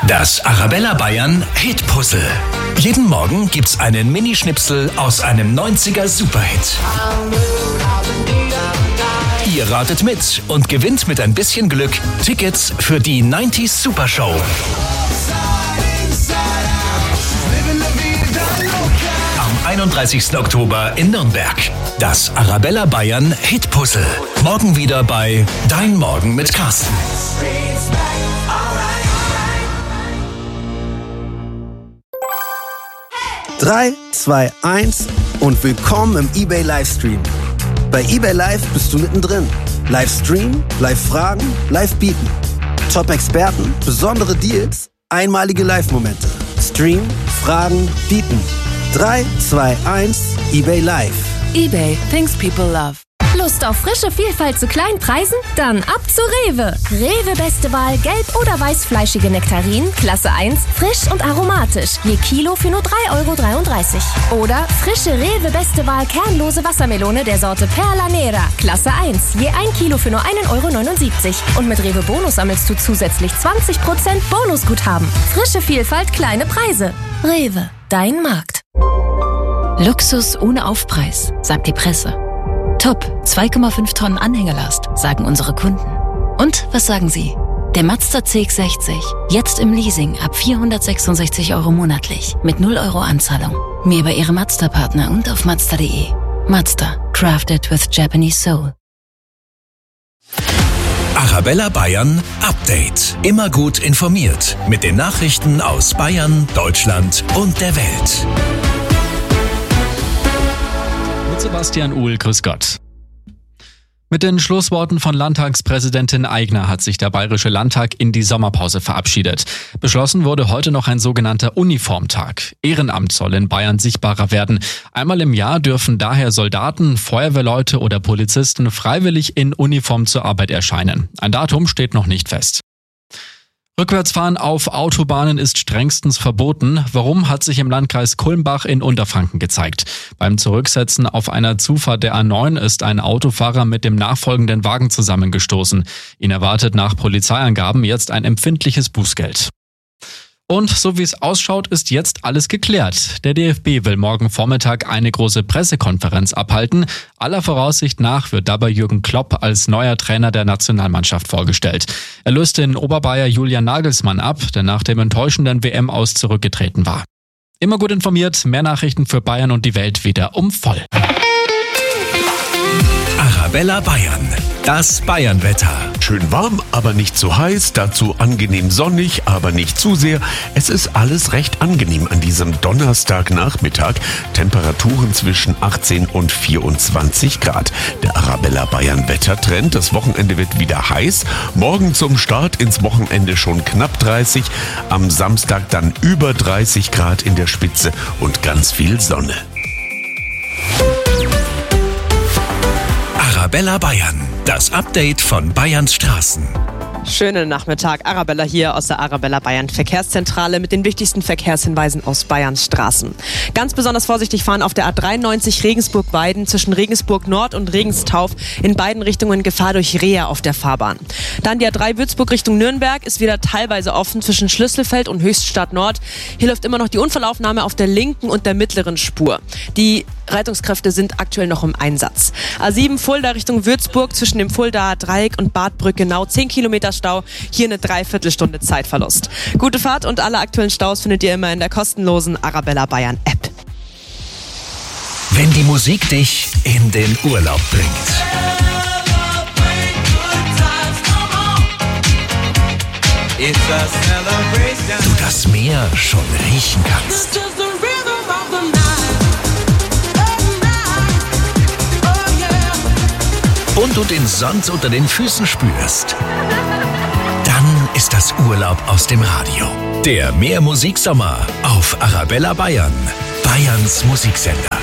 Das Arabella Bayern Hit-Puzzle. Jeden Morgen gibt's einen Minischnipsel aus einem 90er Superhit. Ihr ratet mit und gewinnt mit ein bisschen Glück Tickets für die 90s Supershow. Am 31. Oktober in Nürnberg. Das Arabella Bayern Hit-Puzzle. Morgen wieder bei Dein Morgen mit Carsten. 3, 2, 1 und willkommen im eBay Livestream. Bei eBay Live bist du mittendrin. Livestream, Live-Fragen, Live-Bieten. Top-Experten, besondere Deals, einmalige Live-Momente. Stream, Fragen, Bieten. 3, 2, 1, eBay Live. eBay, things people love. Lust auf frische Vielfalt zu kleinen Preisen? Dann ab zu Rewe. Rewe beste Wahl gelb- oder weißfleischige Nektarinen, Klasse 1, frisch und aromatisch. Je Kilo für nur 3,33 €. Oder frische Rewe beste Wahl kernlose Wassermelone der Sorte Perla Nera, Klasse 1. Je 1 Kilo für nur 1,79 €. Und mit Rewe Bonus sammelst du zusätzlich 20% Bonusguthaben. Frische Vielfalt, kleine Preise. Rewe, dein Markt. Luxus ohne Aufpreis, sagt die Presse. Top, 2,5 Tonnen Anhängerlast, sagen unsere Kunden. Und was sagen Sie? Der Mazda CX-60, jetzt im Leasing ab 466 € monatlich, mit 0 € Anzahlung. Mehr bei Ihrem Mazda-Partner und auf Mazda.de. Mazda, crafted with Japanese soul. Arabella Bayern Update. Immer gut informiert mit den Nachrichten aus Bayern, Deutschland und der Welt. Sebastian Uhl, grüß Gott. Mit den Schlussworten von Landtagspräsidentin Aigner hat sich der Bayerische Landtag in die Sommerpause verabschiedet. Beschlossen wurde heute noch ein sogenannter Uniformtag. Ehrenamt soll in Bayern sichtbarer werden. Einmal im Jahr dürfen daher Soldaten, Feuerwehrleute oder Polizisten freiwillig in Uniform zur Arbeit erscheinen. Ein Datum steht noch nicht fest. Rückwärtsfahren auf Autobahnen ist strengstens verboten. Warum, hat sich im Landkreis Kulmbach in Unterfranken gezeigt. Beim Zurücksetzen auf einer Zufahrt der A9 ist ein Autofahrer mit dem nachfolgenden Wagen zusammengestoßen. Ihn erwartet nach Polizeiangaben jetzt ein empfindliches Bußgeld. Und so wie es ausschaut, ist jetzt alles geklärt. Der DFB will morgen Vormittag eine große Pressekonferenz abhalten. Aller Voraussicht nach wird dabei Jürgen Klopp als neuer Trainer der Nationalmannschaft vorgestellt. Er löst den Oberbayer Julian Nagelsmann ab, der nach dem enttäuschenden WM-Aus zurückgetreten war. Immer gut informiert, mehr Nachrichten für Bayern und die Welt wieder um voll. Arabella Bayern, das Bayernwetter. Schön warm, aber nicht zu heiß, dazu angenehm sonnig, aber nicht zu sehr. Es ist alles recht angenehm an diesem Donnerstagnachmittag. Temperaturen zwischen 18 und 24 Grad. Der Arabella Bayern Wettertrend, das Wochenende wird wieder heiß. Morgen zum Start ins Wochenende schon knapp 30. Am Samstag dann über 30 Grad in der Spitze und ganz viel Sonne. Arabella Bayern, das Update von Bayerns Straßen. Schönen Nachmittag, Arabella hier aus der Arabella Bayern Verkehrszentrale mit den wichtigsten Verkehrshinweisen aus Bayerns Straßen. Ganz besonders vorsichtig fahren auf der A93 Regensburg-Weiden zwischen Regensburg Nord und Regenstauf, in beiden Richtungen Gefahr durch Reher auf der Fahrbahn. Dann die A3 Würzburg Richtung Nürnberg ist wieder teilweise offen zwischen Schlüsselfeld und Höchstadt Nord. Hier läuft immer noch die Unfallaufnahme auf der linken und der mittleren Spur. Die Rettungskräfte sind aktuell noch im Einsatz. A7 Fulda Richtung Würzburg zwischen dem Fuldaer Dreieck und Bad Brückenau 10 Kilometer Stau, hier eine Dreiviertelstunde Zeitverlust. Gute Fahrt und alle aktuellen Staus findet ihr immer in der kostenlosen Arabella Bayern App. Wenn die Musik dich in den Urlaub bringt. Du das Meer schon riechen kannst. Und du den Sand unter den Füßen spürst. Dann ist das Urlaub aus dem Radio. Der Meermusiksommer auf Arabella Bayern, Bayerns Musiksender.